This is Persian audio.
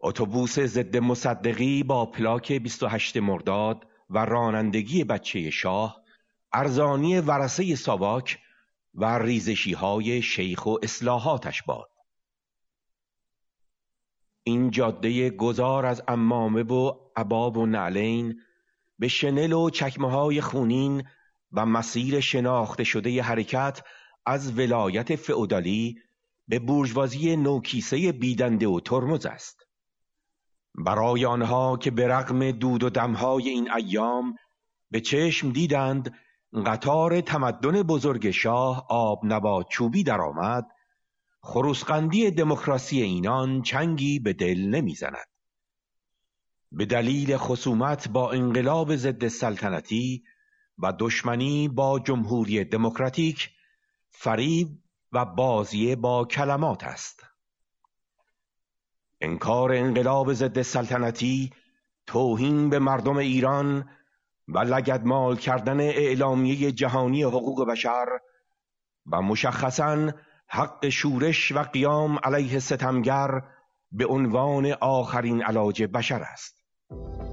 اتوبوس ضد مصدقی با پلاک 28 مرداد و رانندگی بچه شاه، ارزانی ورثه ساواک و ریزشی های شیخ و اصلاحاتش باد. این جاده گذار از عمامه و عباب و نعلین به شنل و چکمه های خونین و مسیر شناخته شده حرکت از ولایت فئودالی به بورژوازی نوکیسه بیدنده و ترمز است. برای آنها که به رغم دود و دمهای این ایام به چشم دیدند قطار تمدن بزرگ شاه آب نبات چوبی درآمد، خروسقندی دموکراسی اینان چنگی به دل نمیزند. به دلیل خصومت با انقلاب ضد سلطنتی و دشمنی با جمهوری دموکراتیک، فریب و بازی با کلمات است. انکار انقلاب ضد سلطنتی، توهین به مردم ایران و لگدمال کردن اعلامیه جهانی حقوق بشر و مشخصاً حق شورش و قیام علیه ستمگر به عنوان آخرین علاج بشر است.